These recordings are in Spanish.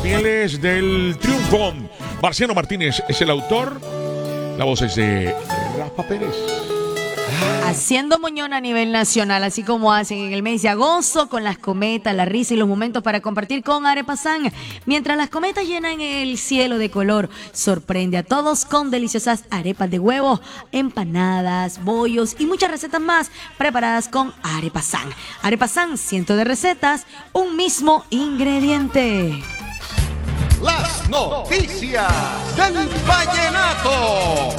Mieles del Triunfo. Marciano Martínez es el autor. La voz es de Rafa Pérez. Haciendo moñón a nivel nacional, así como hacen en el mes de agosto, con las cometas, la risa y los momentos para compartir con Arepasan. Mientras las cometas llenan el cielo de color, sorprende a todos con deliciosas arepas de huevo, empanadas, bollos y muchas recetas más preparadas con Arepasan. Arepasan, cientos de recetas, un mismo ingrediente. Las noticias del vallenato.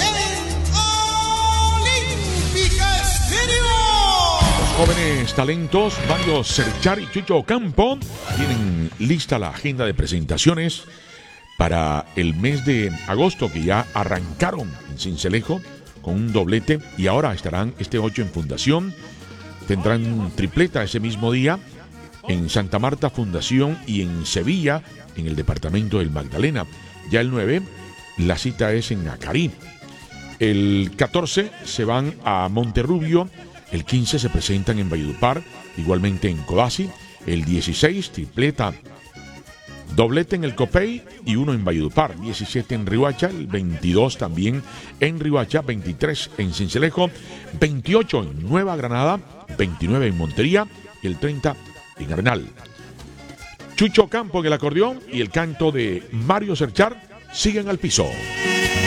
Jóvenes talentos, Mario Serchar y Chucho Ocampo tienen lista la agenda de presentaciones para el mes de agosto, que ya arrancaron en Sincelejo con un doblete y ahora estarán este 8 en Fundación. Tendrán tripleta ese mismo día en Santa Marta, Fundación, y en Sevilla, en el departamento del Magdalena. Ya el 9, la cita es en Acarí. El 14 se van a Monterrubio. El 15 se presentan en Valledupar, igualmente en Codazzi. El 16, tripleta, doblete en el Copey y uno en Valledupar. 17 en Riohacha, el 22 también en Riohacha, 23 en Sincelejo, 28 en Nueva Granada, 29 en Montería y el 30 en Arenal. Chucho Campo en el acordeón y el canto de Mario Serchar siguen al piso.